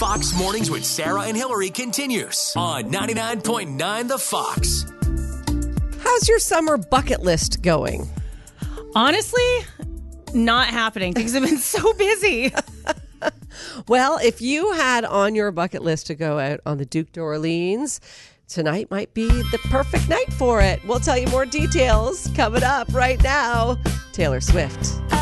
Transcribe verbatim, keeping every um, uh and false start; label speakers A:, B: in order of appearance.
A: Fox Mornings with Sarah and Hillary continues on ninety-nine point nine The Fox.
B: How's your summer bucket list going?
C: Honestly, not happening because I've been so busy.
B: Well, if you had on your bucket list to go out on the Duke d'Orleans, tonight might be the perfect night for it. We'll tell you more details coming up right now. Taylor Swift.